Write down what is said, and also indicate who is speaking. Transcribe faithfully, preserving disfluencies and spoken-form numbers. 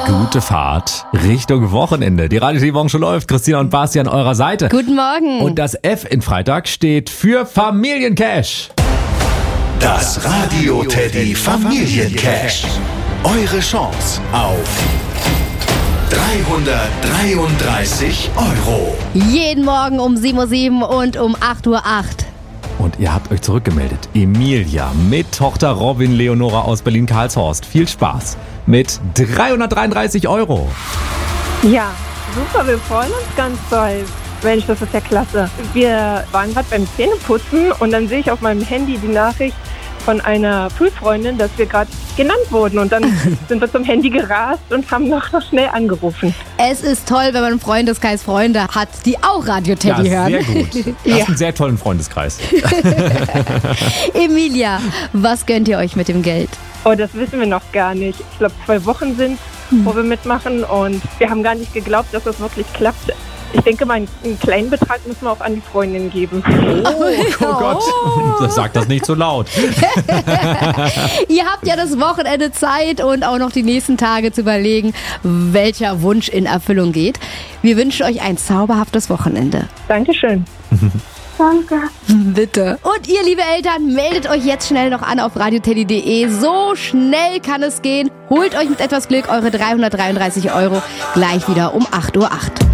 Speaker 1: Gute Fahrt Richtung Wochenende. Die Radio T V Morgen schon läuft. Christina und Basti an eurer Seite.
Speaker 2: Guten Morgen.
Speaker 1: Und das F in Freitag steht für Familiencash.
Speaker 3: Das Radio Teddy Familiencash. Eure Chance auf dreihundertdreiunddreißig Euro.
Speaker 2: Jeden Morgen um sieben Uhr sieben und um acht Uhr acht.
Speaker 1: Und ihr habt euch zurückgemeldet. Emilia mit Tochter Robin Leonora aus Berlin-Karlshorst. Viel Spaß mit dreihundertdreiunddreißig Euro.
Speaker 4: Ja, super, wir freuen uns ganz doll. Mensch, das ist ja klasse. Wir waren gerade beim Zähneputzen und dann sehe ich auf meinem Handy die Nachricht von einer Schulfreundin, dass wir gerade genannt wurden. Und dann sind wir zum Handy gerast und haben noch, noch schnell angerufen.
Speaker 2: Es ist toll, wenn man einen Freundeskreis Freunde hat, die auch Radio Teddy
Speaker 1: ja,
Speaker 2: hören.
Speaker 1: Sehr gut. Du
Speaker 4: Ja.
Speaker 1: hast einen sehr tollen Freundeskreis.
Speaker 2: Emilia, was gönnt ihr euch mit dem Geld?
Speaker 4: Oh, das wissen wir noch gar nicht. Ich glaube, zwei Wochen sind, wo wir mitmachen und wir haben gar nicht geglaubt, dass das wirklich klappt. Ich denke mal, einen kleinen Betrag müssen wir auch an die Freundin geben.
Speaker 1: Oh, oh Gott, sag das nicht so laut.
Speaker 2: Ihr habt ja das Wochenende Zeit und auch noch die nächsten Tage zu überlegen, welcher Wunsch in Erfüllung geht. Wir wünschen euch ein zauberhaftes Wochenende.
Speaker 4: Dankeschön.
Speaker 5: Danke.
Speaker 2: Bitte. Und ihr, liebe Eltern, meldet euch jetzt schnell noch an auf radioteddy punkt de. So schnell kann es gehen. Holt euch mit etwas Glück eure dreihundertdreiunddreißig Euro gleich wieder um acht Uhr acht.